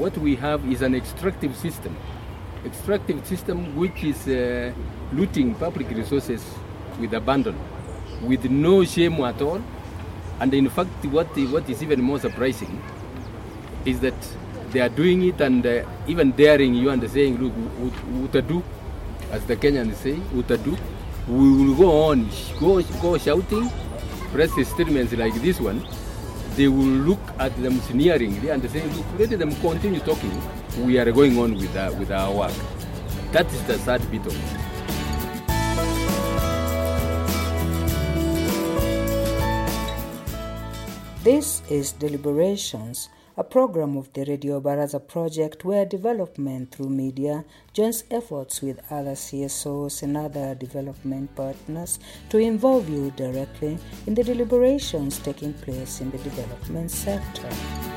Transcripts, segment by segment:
what we have is an extractive system. Extractive system which is looting public resources with abandon, with no shame at all. And in fact, what is even more surprising is that they are doing it and even daring you and saying, look, utadu, as the Kenyans say, utadu, we will go on, go shouting, press statements like this one. They will look at them sneeringly and say, look, let them continue talking. We are going on with our work. That is the sad bit of it. This is Deliberations, a program of the Radio Baraza project where development through media joins efforts with other CSOs and other development partners to involve you directly in the deliberations taking place in the development sector.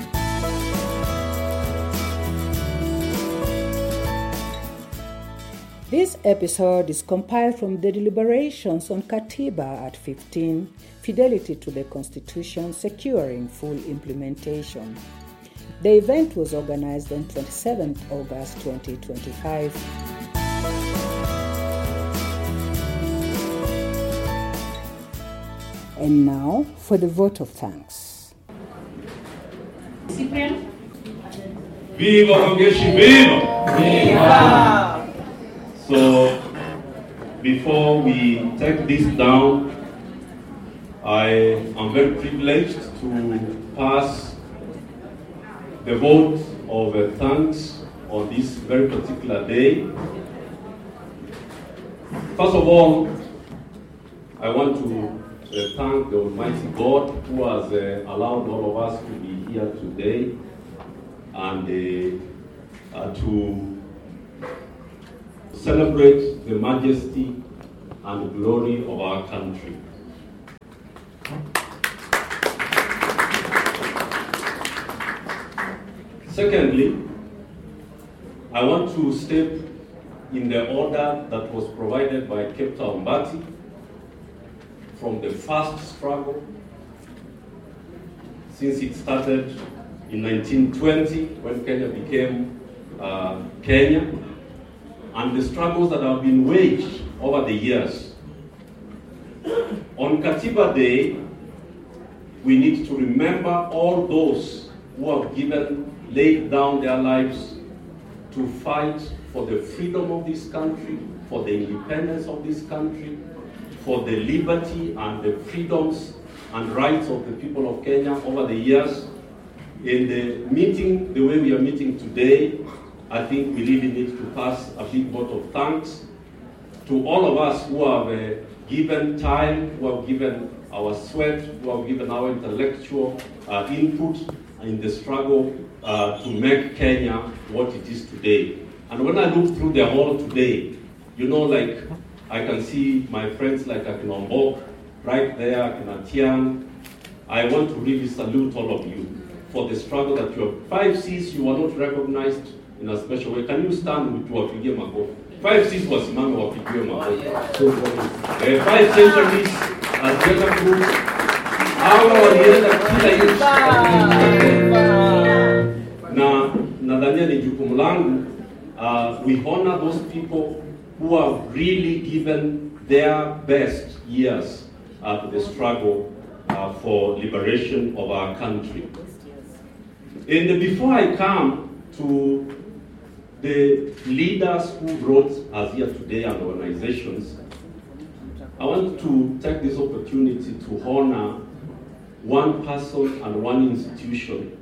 This episode is compiled from the deliberations on Katiba at 15, Fidelity to the Constitution, Securing Full Implementation. The event was organized on 27th August 2025. And now for the vote of thanks. Cyprian? Viva Mangeshi, viva! Viva! So, before we take this down, I am very privileged to pass the vote of thanks on this very particular day. First of all, I want to thank the Almighty God who has allowed all of us to be here today and to celebrate the majesty and glory of our country. Secondly, I want to step in the order that was provided by Kepta Ombati from the first struggle since it started in 1920 when Kenya became Kenya, and the struggles that have been waged over the years. On Katiba Day, we need to remember all those who have laid down their lives to fight for the freedom of this country, for the independence of this country, for the liberty and the freedoms and rights of the people of Kenya over the years. In the meeting, the way we are meeting today, I think we really need to pass a big vote of thanks to all of us who have given time, who have given our sweat, who have given our intellectual input in the struggle to make Kenya what it is today. And when I look through the hall today, you know, like I can see my friends like Akinombok right there, Akinatian. I want to really salute all of you for the struggle that you have. 5 Cs, you were not recognized in a special way. Can you stand with tuwapigie makofi? 5 Cs wasimame wapigiwe makofi. 5 centuries haziweza ku hawa walienda kila nchi. Na nadhania ni jukumu langu, we honor those people who have really given their best years to the struggle for liberation of our country. And before I come to the leaders who brought us here today and organizations, I want to take this opportunity to honor one person and one institution.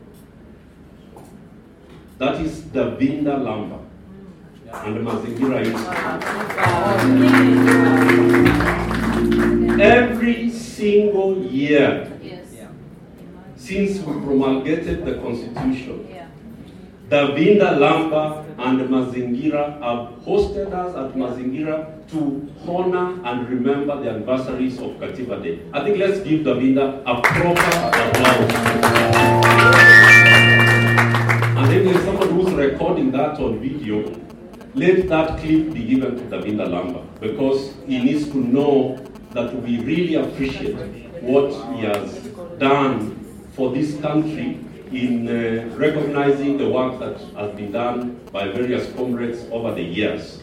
That is Davinda Lamba and Mazingira Institute. Every single year since we promulgated the Constitution, Davinda Lamba and Mazingira have hosted us at Mazingira to honor and remember the anniversaries of Katiba Day. I think let's give Davinda a proper applause. And then there's somebody who's recording that on video. Let that clip be given to Davinda Lamba, because he needs to know that we really appreciate what he has done for this country in recognizing the work that has been done by various comrades over the years.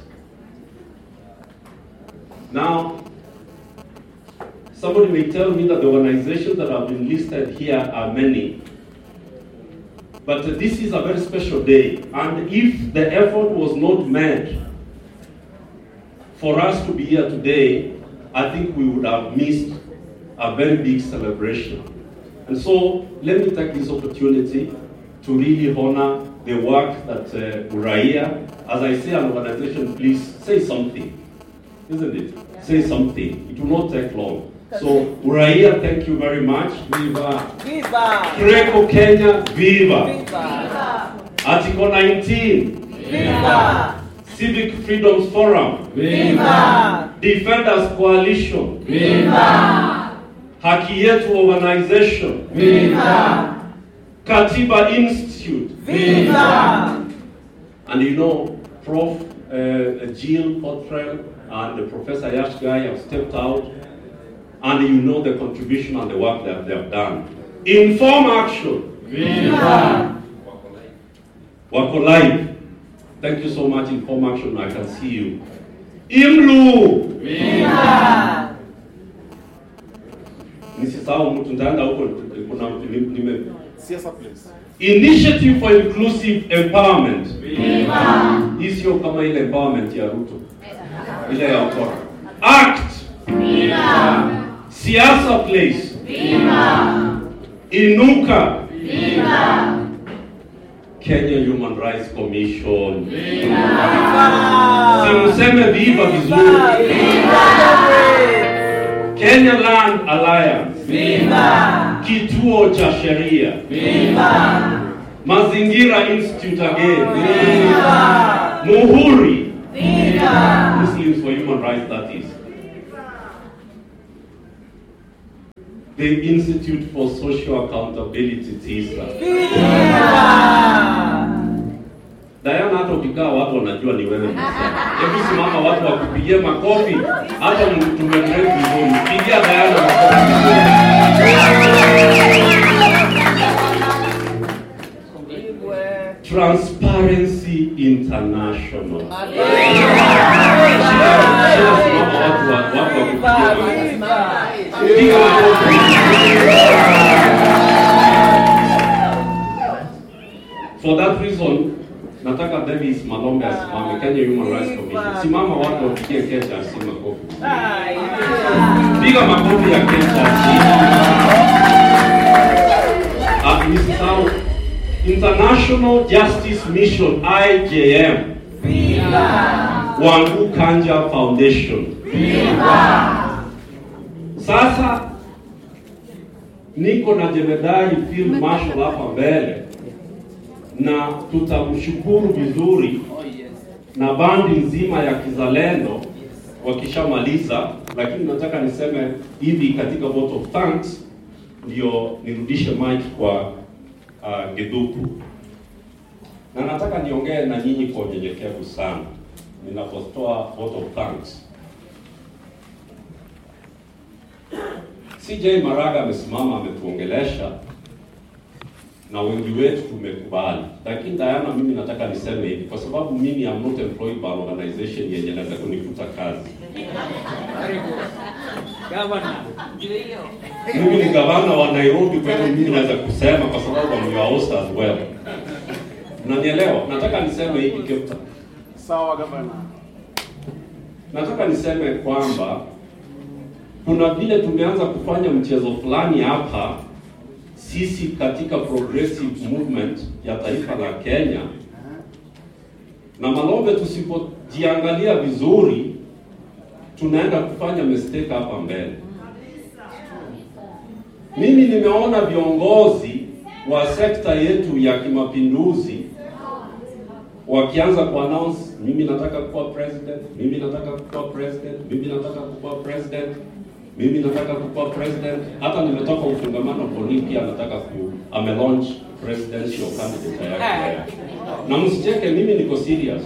Now, somebody may tell me that the organizations that have been listed here are many, but this is a very special day, and if the effort was not made for us to be here today, I think we would have missed a very big celebration. And so, let me take this opportunity to really honor the work that Uraia, as I say, an organization, please say something, isn't it? Yeah. Say something. It will not take long. So, Uraia, thank you very much. Viva! Viva! Greco Kenya, viva! Viva! Article 19. Viva! Civic Freedoms Forum. Viva! Defenders Coalition. Viva! Haki Yetu Organization. Viva! Katiba Institute. Viva! And you know, Prof. Jill Cottrell and Professor Yashgai have stepped out, and you know the contribution and the work that they have done. Inform Action. Viva! Wako Live. Thank you so much, Inform Action. I can see you. IMLU. Viva! Nisisahau mtu ndaenda huko kuna Siasa Place. Initiative for Inclusive Empowerment. Viva! Isio kama ile empowerment ya Ruto. Ile ya Okora. ACT. Viva! Siasa Place. Viva! Inuka. Viva! Kenya Human Rights Commission. Viva! Simseme viva vizuri. Viva! Kenya Land Alliance. Viva! Kituo cha Sheria. Viva! Mazingira Institute again. Viva! Muhuri. Viva! Muslims for Human Rights, that is. The Institute for Social Accountability, TISA. Viva! Diana, hata ukikaa watu wanajua ni wewe. Hebu simama watu wakupigie makofi. Hata tumemrefu vizuri. Pigia Diana makofi. Transparency International. For that reason, nataka Davis Malombe asimame, Kenya Human Rights Commission. Simama watu wapigie Kesha asima kofi. Piga makofi ya Kesha asima. International Justice Mission, IJM. Viva! Wangu Kanja Foundation. Viva! Sasa niko na Jemedari Field Marshal hapa mbele, na tutamshukuru vizuri na bandi nzima ya kizalendo wakishamaliza, lakini nataka niseme hivi katika vote of thanks ndio nirudishe mic kwa Geduku. Na nataka niongee na nyinyi kwa unyenyekevu sana ninapotoa vote of thanks. CJ Maraga amesimama ametuongelesha na wengi wetu tumekubali. Lakini Diana, mimi nataka niseme hivi kwa sababu mimi am not employed by organization yenye naweza kunifuta kazi. Governor. Mimi ni gavana wa Nairobi, kwa hiyo mimi naweza kusema kwa sababu I'm your host as well. Unanielewa? Nataka niseme hivi Captain. Sawa gavana. Nataka niseme kwamba kuna vile tumeanza kufanya mchezo fulani hapa sisi katika progressive movement ya taifa la Kenya, na Malombe, tusipojiangalia vizuri tunaenda kufanya mistake hapa mbele. Mimi nimeona viongozi wa sekta yetu ya kimapinduzi wakianza kuannounce, mimi nataka kuwa president, mimi nataka kuwa president, mimi nataka kuwa president, mimi nataka kuwa president. Hata nimetoka ufungamano Olympia, nataka ame-launch presidential candidate yake. Na msicheke, mimi niko serious.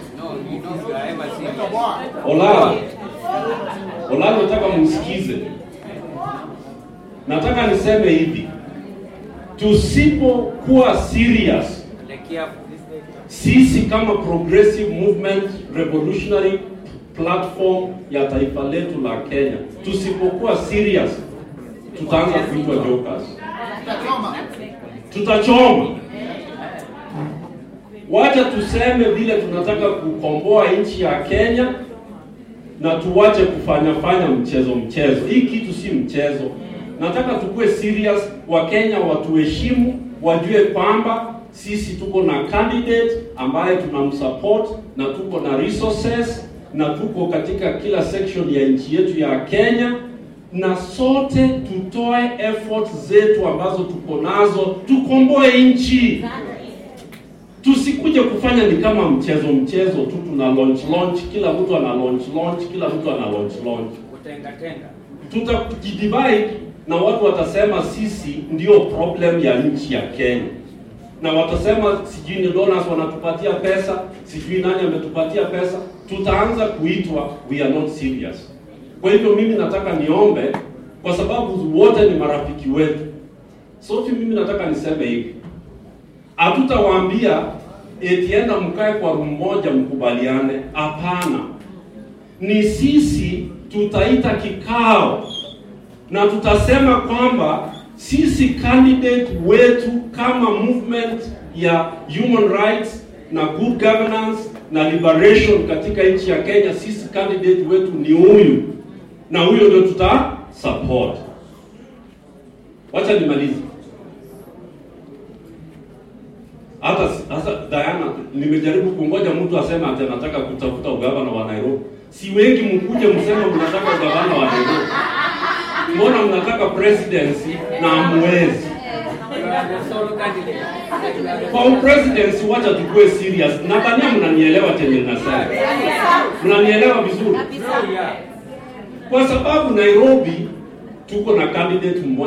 Ola nataka msikize. Nataka niseme hivi. tusipokuwa serious, sisi kama progressive movement, revolutionary platform ya taifa letu la Kenya, tusipokuwa serious, tutaanza kuitwa jokers. Tutachoma. Wacha tuseme vile tunataka kukomboa nchi ya Kenya, na tuwache kufanya mchezo. Hii kitu si mchezo. Nataka tukue serious, wa Kenya watuheshimu, wajue kwamba sisi tuko na candidate ambaye tunamsupport, na tuko na resources, na tuko katika kila section ya nchi yetu ya Kenya, na sote tutoe efforts zetu ambazo tuko nazo tukomboe nchi. Tusikuje kufanya ni kama mchezo tu, tuna launch, kila mtu ana launch, kila mtu ana launch. Kutenga. Tutajidivide na watu watasema sisi ndio problem ya nchi ya Kenya. Na watasema sijui ni donors wanatupatia pesa, sijui nani ametupatia pesa. Tutaanza kuitwa we are not serious. Kwa hivyo mimi nataka niombe, kwa sababu wote ni marafiki wetu. Sote mimi nataka niseme hivi. Hatutawaambia etienda mkae kwa room moja mkubaliane. Hapana. Ni sisi tutaita kikao na tutasema kwamba sisi candidate wetu kama movement ya human rights na good governance na liberation katika nchi ya Kenya, sisi candidate wetu ni huyu, na huyo ndio tuta support. Wacha nimalize. Hata Diana, nimejaribu kungoja mtu asema ati anataka kutafuta ugavana wa Nairobi. Si wengi mkuje msema mnataka ugavana wa Nairobi. Mbona mnataka presidency na amwezi? Kwa presidency wacha tukue serious. Nadhani mnanielewa chenye ninasema. Mnanielewa vizuri? Kwa sababu Nairobi tuko na candidate mmoja.